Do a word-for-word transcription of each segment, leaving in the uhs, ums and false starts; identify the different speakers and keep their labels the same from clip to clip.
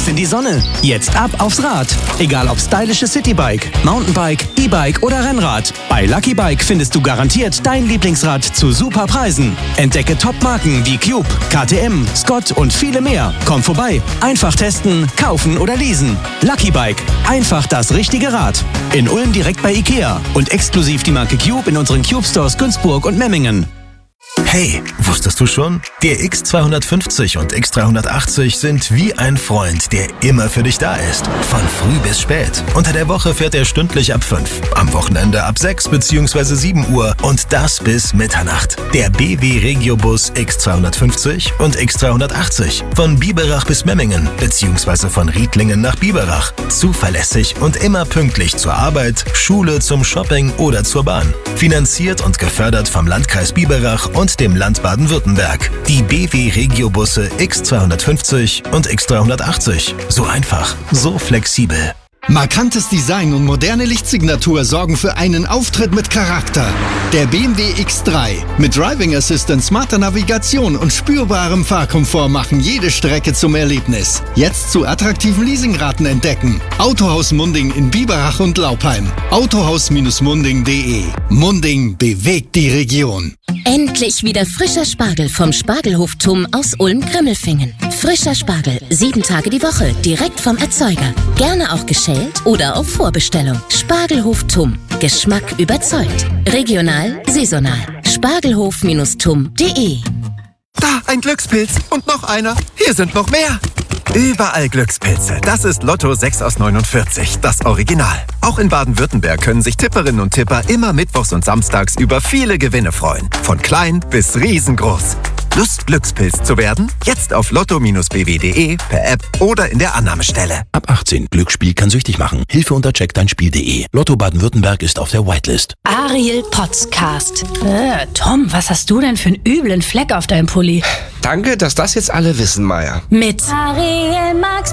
Speaker 1: Raus in die Sonne. Jetzt ab aufs Rad. Egal ob stylische Citybike, Mountainbike, E-Bike oder Rennrad. Bei Lucky Bike findest du garantiert dein Lieblingsrad zu super Preisen. Entdecke Top-Marken wie Cube, K T M, Scott und viele mehr. Komm vorbei. Einfach testen, kaufen oder leasen. Lucky Bike. Einfach das richtige Rad. In Ulm direkt bei Ikea. Und exklusiv die Marke Cube in unseren Cube Stores Günzburg und Memmingen.
Speaker 2: Hey, wusstest du schon? Der X zweihundertfünfzig und X dreihundertachtzig sind wie ein Freund, der immer für dich da ist. Von früh bis spät. Unter der Woche fährt er stündlich ab fünf, am Wochenende ab sechs bzw. sieben Uhr und das bis Mitternacht. Der B W Regiobus X zweihundertfünfzig und X dreihundertachtzig. Von Biberach bis Memmingen bzw. von Riedlingen nach Biberach. Zuverlässig und immer pünktlich zur Arbeit, Schule, zum Shopping oder zur Bahn. Finanziert und gefördert vom Landkreis Biberach und dem Land Baden-Württemberg. Die B W Regiobusse X zweihundertfünfzig und X dreihundertachtzig. So einfach, so flexibel.
Speaker 3: Markantes Design und moderne Lichtsignatur sorgen für einen Auftritt mit Charakter. Der B M W X drei mit Driving Assistant, smarter Navigation und spürbarem Fahrkomfort machen jede Strecke zum Erlebnis. Jetzt zu attraktiven Leasingraten entdecken. Autohaus Munding in Biberach und Laupheim. autohaus Munding punkt de. Munding bewegt die Region.
Speaker 4: Endlich wieder frischer Spargel vom Spargelhof Tumm aus Ulm-Grimmelfingen. Frischer Spargel, sieben Tage die Woche, direkt vom Erzeuger. Gerne auch geschält oder auf Vorbestellung. Spargelhof Tumm. Geschmack überzeugt. Regional, saisonal. Spargelhof Tumm punkt de.
Speaker 5: Da, ein Glückspilz und noch einer. Hier sind noch mehr. Überall Glückspilze. Das ist Lotto sechs aus neunundvierzig, das Original. Auch in Baden-Württemberg können sich Tipperinnen und Tipper immer mittwochs und samstags über viele Gewinne freuen. Von klein bis riesengroß. Lust, Glückspilz zu werden? Jetzt auf lotto b w punkt de, per App oder in der Annahmestelle.
Speaker 6: Ab achtzehn. Glücksspiel kann süchtig machen. Hilfe unter check dein Spiel punkt de. Lotto Baden-Württemberg ist auf der Whitelist.
Speaker 7: Ariel Podcast. Äh, Tom, was hast du denn für einen üblen Fleck auf deinem Pulli?
Speaker 8: Danke, dass das jetzt alle wissen, Maya.
Speaker 7: Mit Ariel Max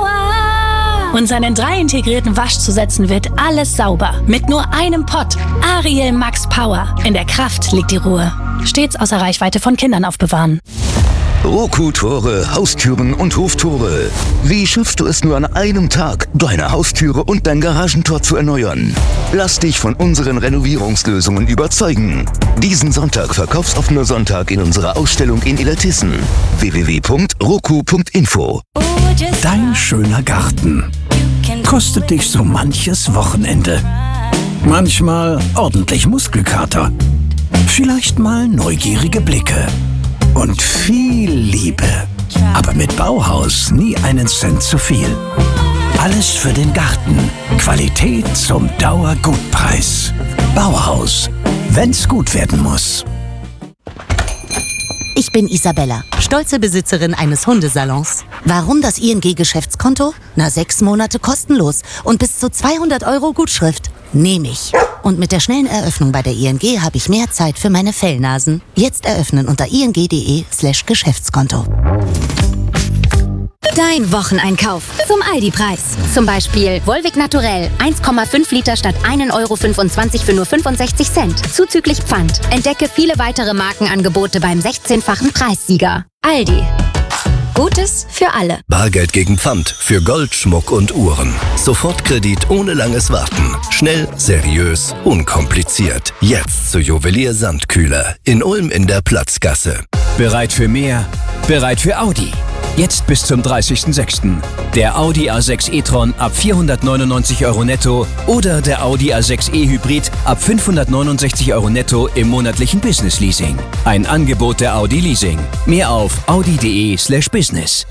Speaker 7: Power. Und seinen drei integrierten Waschzusätzen wird alles sauber. Mit nur einem Pott. Ariel Max Power. In der Kraft liegt die Ruhe. Stets außer Reichweite von Kindern aufbewahren.
Speaker 9: Roku-Tore, Haustüren und Hoftore. Wie schaffst du es nur an einem Tag, deine Haustüre und dein Garagentor zu erneuern? Lass dich von unseren Renovierungslösungen überzeugen. Diesen Sonntag verkaufsoffener Sonntag in unserer Ausstellung in Illertissen. w w w punkt roku punkt info.
Speaker 10: Dein schöner Garten kostet dich so manches Wochenende. Manchmal ordentlich Muskelkater. Vielleicht mal neugierige Blicke. Und viel Liebe. Aber mit Bauhaus nie einen Cent zu viel. Alles für den Garten. Qualität zum Dauergutpreis. Bauhaus. Wenn's gut werden muss.
Speaker 11: Ich bin Isabella, stolze Besitzerin eines Hundesalons. Warum das I N G-Geschäftskonto? Na, sechs Monate kostenlos und bis zu zweihundert Euro Gutschrift. Nehme ich. Und mit der schnellen Eröffnung bei der I N G habe ich mehr Zeit für meine Fellnasen. Jetzt eröffnen unter ing punkt de slash Geschäftskonto.
Speaker 12: Dein Wocheneinkauf zum Aldi-Preis. Zum Beispiel Volvic Naturell eins Komma fünf Liter statt ein Euro fünfundzwanzig für nur fünfundsechzig Cent. Zuzüglich Pfand. Entdecke viele weitere Markenangebote beim sechzehnfachen Preissieger. Aldi. Gutes für alle.
Speaker 2: Bargeld gegen Pfand für Gold, Schmuck und Uhren. Sofortkredit ohne langes Warten. Schnell, seriös, unkompliziert. Jetzt zu Juwelier Sandkühler in Ulm in der Platzgasse.
Speaker 13: Bereit für mehr? Bereit für Audi. Jetzt bis zum dreißigsten sechsten Der Audi A sechs e-tron ab vierhundertneunundneunzig Euro netto oder der Audi A sechs e Hybrid ab fünfhundertneunundsechzig Euro netto im monatlichen Business Leasing. Ein Angebot der Audi Leasing. Mehr auf audi punkt de slash business.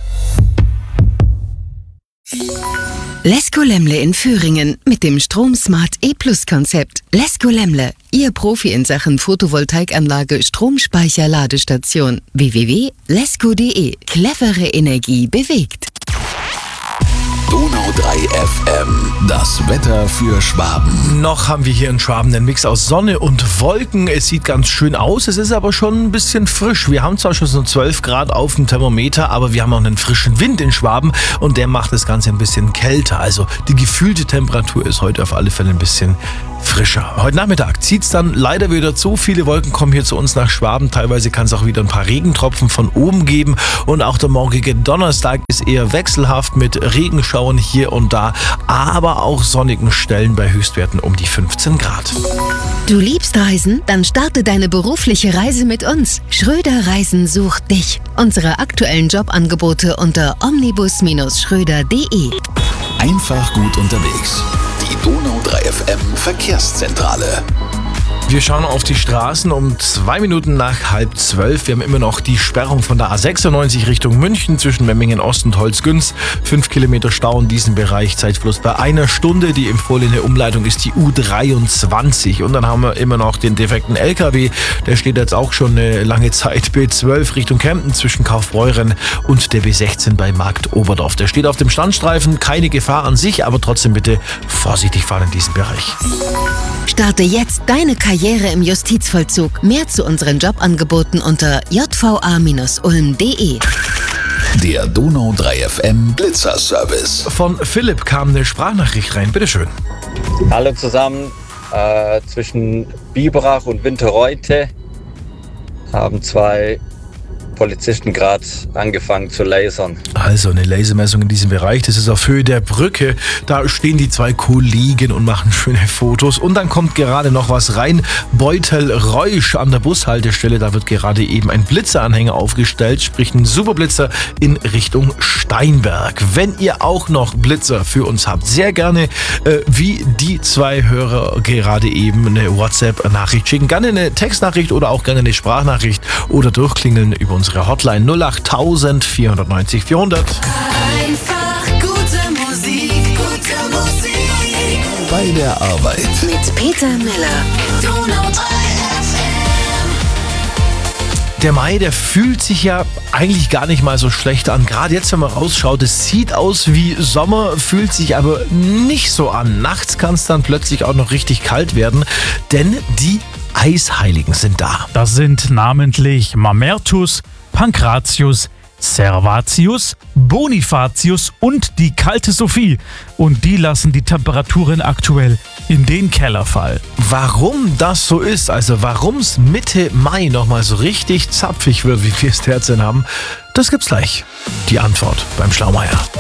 Speaker 14: Lesko Lemle in Föhringen mit dem StromSmart E-Plus-Konzept. Lesko Lemle, Ihr Profi in Sachen Photovoltaikanlage, Stromspeicher, Ladestation. w w w punkt lesko punkt de. Clevere Energie bewegt.
Speaker 6: Donau drei F M. Das Wetter für Schwaben.
Speaker 15: Noch haben wir hier in Schwaben einen Mix aus Sonne und Wolken. Es sieht ganz schön aus, es ist aber schon ein bisschen frisch. Wir haben zwar schon so zwölf Grad auf dem Thermometer, aber wir haben auch einen frischen Wind in Schwaben und der macht das Ganze ein bisschen kälter. Also die gefühlte Temperatur ist heute auf alle Fälle ein bisschen frischer. Heute Nachmittag zieht es dann leider wieder zu. Viele Wolken kommen hier zu uns nach Schwaben. Teilweise kann es auch wieder ein paar Regentropfen von oben geben. Und auch der morgige Donnerstag ist eher wechselhaft mit Regenschauern hier und da, aber auch sonnigen Stellen bei Höchstwerten um die fünfzehn Grad.
Speaker 14: Du liebst Reisen? Dann starte deine berufliche Reise mit uns. Schröder Reisen sucht dich. Unsere aktuellen Jobangebote unter omnibus Schröder punkt de.
Speaker 6: Einfach gut unterwegs. Die Donau drei F M Verkehrszentrale.
Speaker 15: Wir schauen auf die Straßen um zwei Minuten nach halb zwölf. Wir haben immer noch die Sperrung von der A sechsundneunzig Richtung München zwischen Memmingen Ost und Holzgünz. Fünf Kilometer Stau in diesem Bereich, Zeitverlust bei einer Stunde. Die empfohlene Umleitung ist die U dreiundzwanzig. Und dann haben wir immer noch den defekten L K W. Der steht jetzt auch schon eine lange Zeit. B zwölf Richtung Kempten zwischen Kaufbeuren und der B sechzehn bei Markt Oberdorf. Der steht auf dem Standstreifen. Keine Gefahr an sich, aber trotzdem bitte vorsichtig fahren in diesem Bereich.
Speaker 14: Starte jetzt deine Karriere im Justizvollzug. Mehr zu unseren Jobangeboten unter j v a ulm punkt de.
Speaker 6: Der Donau drei F M Blitzer-Service.
Speaker 15: Von Philipp kam eine Sprachnachricht rein. Bitteschön.
Speaker 16: Hallo zusammen. Äh, zwischen Biberach und Winterreute haben zwei Polizisten gerade angefangen zu lasern.
Speaker 15: Also eine Lasermessung in diesem Bereich, das ist auf Höhe der Brücke. Da stehen die zwei Kollegen und machen schöne Fotos. Und dann kommt gerade noch was rein. Beutel-Reusch an der Bushaltestelle, da wird gerade eben ein Blitzeranhänger aufgestellt, sprich ein Superblitzer in Richtung Steinberg. Wenn ihr auch noch Blitzer für uns habt, sehr gerne äh, wie die zwei Hörer gerade eben eine WhatsApp-Nachricht schicken. Gerne eine Textnachricht oder auch gerne eine Sprachnachricht oder durchklingeln über uns. Unsere Hotline null acht tausend vierhundertneunzig vierhundert.
Speaker 17: Einfach gute Musik, gute Musik.
Speaker 6: Bei der Arbeit.
Speaker 14: Mit Peter Miller.
Speaker 17: Donau drei F M.
Speaker 15: Der Mai, der fühlt sich ja eigentlich gar nicht mal so schlecht an. Gerade jetzt, wenn man rausschaut, es sieht aus wie Sommer, fühlt sich aber nicht so an. Nachts kann es dann plötzlich auch noch richtig kalt werden, denn die Eisheiligen sind da.
Speaker 18: Das sind namentlich Mamertus, Pankratius, Servatius, Bonifatius und die kalte Sophie. Und die lassen die Temperaturen aktuell in den Keller fallen.
Speaker 15: Warum das so ist, also warum es Mitte Mai nochmal so richtig zapfig wird, wie wir es derzeit haben, das gibt's gleich. Die Antwort beim Schlaumeier.